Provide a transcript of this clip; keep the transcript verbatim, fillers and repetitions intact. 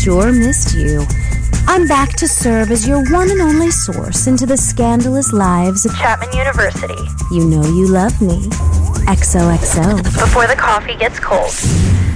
sure missed you. I'm back to serve as your one and only source into the scandalous lives of Chapman University. You know you love me. X O X O. Before the coffee gets cold.